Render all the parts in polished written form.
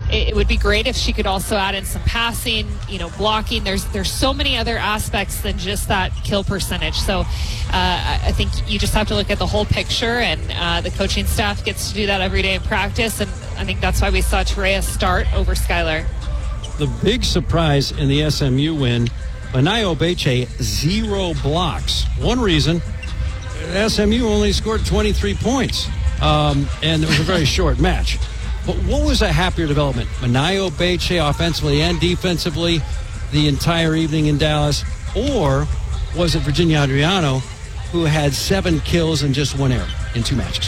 it would be great if she could also add in some passing, blocking. There's so many other aspects than just that kill percentage. So I think you just have to look at the whole picture, and the coaching staff gets to do that every day in practice. And I think that's why we saw Terea start over Skylar. The big surprise in the SMU win, Manayo Beche, 0 blocks. One reason, SMU only scored 23 points, and it was a very short match. But what was a happier development? Manayo Beche offensively and defensively the entire evening in Dallas, or was it Virginia Adriano, who had 7 kills and just 1 error in 2 matches?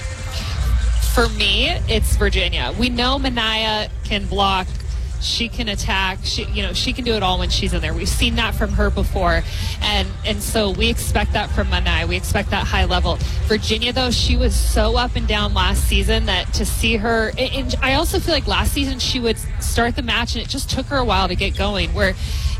For me, it's Virginia. We know Manaya can block. She can attack. She can do it all when she's in there. We've seen that from her before, and so we expect that from Manaya. We expect that high level. Virginia, though, she was so up and down last season that to see her, and I also feel like last season she would start the match and it just took her a while to get going. Where,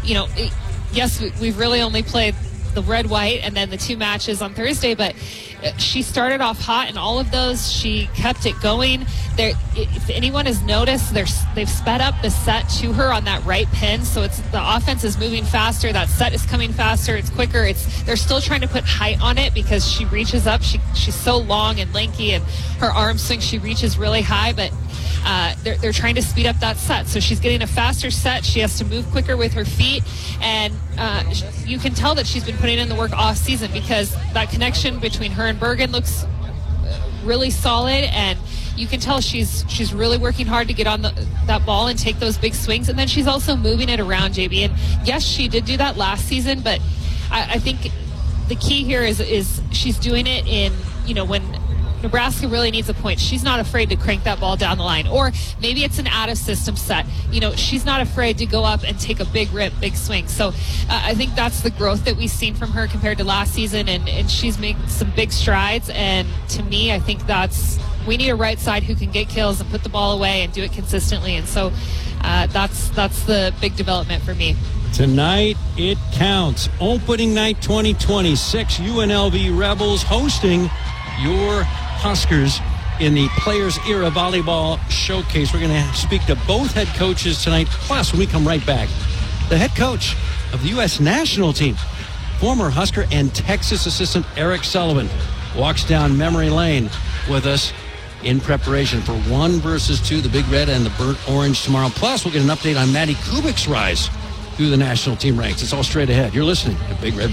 yes, we've really only played the red-white and then the 2 matches on Thursday, but she started off hot in all of those. She kept it going. If anyone has noticed, they've sped up the set to her on that right pin, so the offense is moving faster. That set is coming faster. It's quicker. They're still trying to put height on it because she reaches up. She's so long and lanky, and her arm swing, she reaches really high, but they're trying to speed up that set. So she's getting a faster set. She has to move quicker with her feet, and you can tell that she's been putting in the work off season because that connection between her and Bergen looks really solid, and you can tell she's really working hard to get on that ball and take those big swings. And then she's also moving it around, JB. And yes, she did do that last season, but I think the key here is she's doing it in, when Nebraska really needs a point. She's not afraid to crank that ball down the line. Or maybe it's an out-of-system set. She's not afraid to go up and take a big rip, big swing. So I think that's the growth that we've seen from her compared to last season, and she's made some big strides. And to me, I think we need a right side who can get kills and put the ball away and do it consistently. And so that's the big development for me. Tonight, it counts. Opening night 2026, UNLV Rebels hosting your Huskers in the Players Era Volleyball Showcase. We're going to speak to both head coaches tonight. Plus, when we come right back, the head coach of the U.S. national team, former Husker and Texas assistant Eric Sullivan, walks down memory lane with us in preparation for 1 versus 2, the Big Red and the Burnt Orange tomorrow. Plus, we'll get an update on Maddie Kubik's rise through the national team ranks. It's all straight ahead. You're listening to Big Red.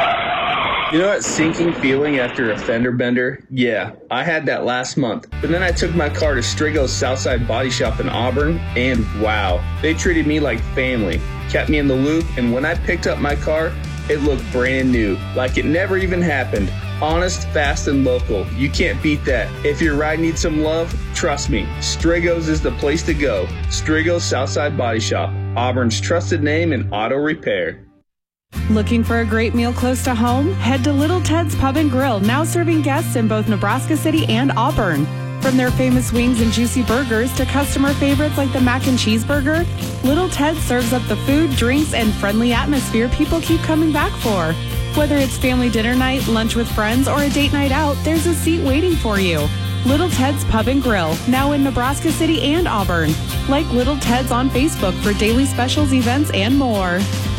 You know that sinking feeling after a fender bender? Yeah, I had that last month. But then I took my car to Strigo's Southside Body Shop in Auburn, and wow, they treated me like family, kept me in the loop, and when I picked up my car, it looked brand new, like it never even happened. Honest, fast, and local. You can't beat that. If your ride needs some love, trust me, Strigo's is the place to go. Strigo's Southside Body Shop, Auburn's trusted name in auto repair. Looking for a great meal close to home? Head to Little Ted's Pub and Grill, now serving guests in both Nebraska City and Auburn. From their famous wings and juicy burgers to customer favorites like the mac and cheese burger, Little Ted serves up the food, drinks, and friendly atmosphere people keep coming back for. Whether it's family dinner night, lunch with friends, or a date night out, there's a seat waiting for you. Little Ted's Pub and Grill, now in Nebraska City and Auburn. Like Little Ted's on Facebook for daily specials, events, and more.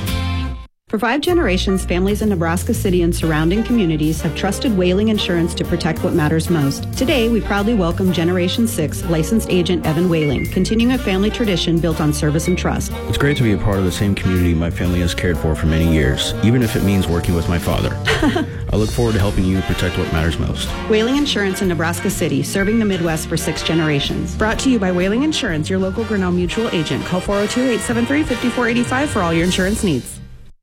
For 5 generations, families in Nebraska City and surrounding communities have trusted Whaling Insurance to protect what matters most. Today, we proudly welcome Generation 6 licensed agent Evan Whaling, continuing a family tradition built on service and trust. It's great to be a part of the same community my family has cared for many years, even if it means working with my father. I look forward to helping you protect what matters most. Whaling Insurance in Nebraska City, serving the Midwest for 6 generations. Brought to you by Whaling Insurance, your local Grinnell Mutual agent. Call 402-873-5485 for all your insurance needs.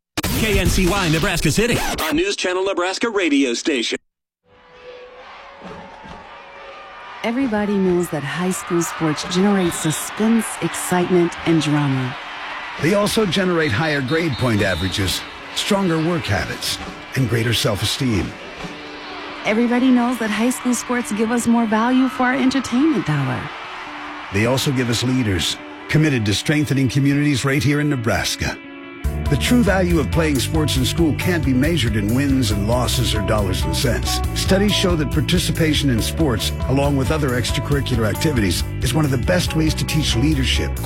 KNCY Nebraska City, a News Channel Nebraska radio station. Everybody knows that high school sports generate suspense, excitement, and drama. They also generate higher grade point averages, stronger work habits, and greater self-esteem. Everybody knows that high school sports give us more value for our entertainment dollar. They also give us leaders committed to strengthening communities right here in Nebraska. The true value of playing sports in school can't be measured in wins and losses or dollars and cents. Studies show that participation in sports, along with other extracurricular activities, is one of the best ways to teach leadership,